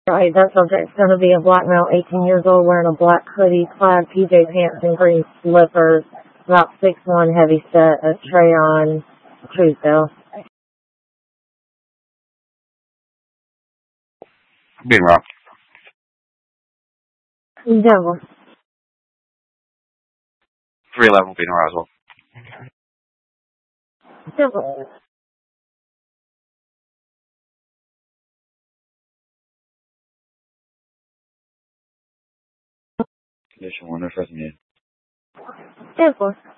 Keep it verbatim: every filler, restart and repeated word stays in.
Right, that subject's going to be a black male, eighteen years old, wearing a black hoodie, plaid P J pants, and green slippers, about six one, heavy set, a tray on Truesdale. Being robbed. Devil. three eleven being Roswell. Devil. Condition one, no trust me. Devil.